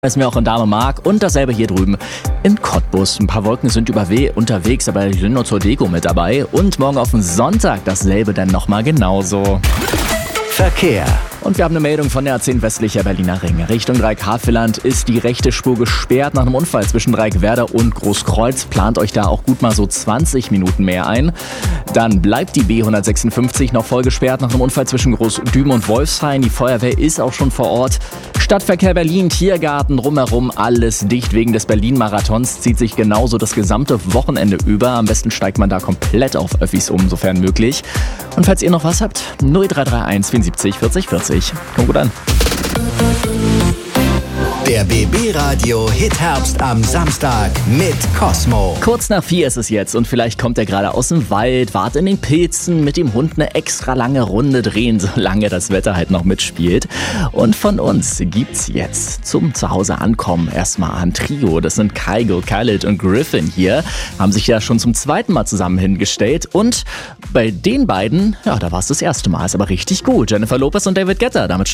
Es mir auch in Dänemark und dasselbe hier drüben in Cottbus. Ein paar Wolken sind unterwegs, aber die sind nur zur Deko mit dabei. Und morgen auf den Sonntag dasselbe dann nochmal genauso. Verkehr. Und wir haben eine Meldung von der A10 westlicher Berliner Ring. Richtung Dreieck-Havelland ist die rechte Spur gesperrt nach einem Unfall zwischen Dreieck-Werder und Großkreuz. Plant euch da auch gut mal so 20 Minuten mehr ein. Dann bleibt die B156 noch voll gesperrt nach einem Unfall zwischen Großdüben und Wolfshain. Die Feuerwehr ist auch schon vor Ort. Stadtverkehr Berlin, Tiergarten, drumherum, alles dicht wegen des Berlin-Marathons. Zieht sich genauso das gesamte Wochenende über. Am besten steigt man da komplett auf Öffis um, sofern möglich. Und falls ihr noch was habt, 0331 74 40 40. Kommt gut an. Der BB Radio Hit Herbst am Samstag mit Cosmo. Kurz nach 4 ist es jetzt und vielleicht kommt er gerade aus dem Wald, wart in den Pilzen, mit dem Hund eine extra lange Runde drehen, solange das Wetter halt noch mitspielt. Und von uns gibt's jetzt zum Zuhause ankommen erstmal ein Trio. Das sind Kygo, Khaled und Griffin hier. Haben sich ja schon zum zweiten Mal zusammen hingestellt und bei den beiden, ja, da war es das erste Mal. Ist aber richtig gut. Jennifer Lopez und David Guetta, damit